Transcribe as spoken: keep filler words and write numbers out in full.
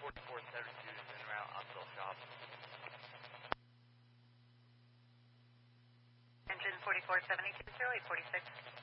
forty-four seventy-two is en route, hospital shop. Engine forty-four seventy-two, zero eight forty-six.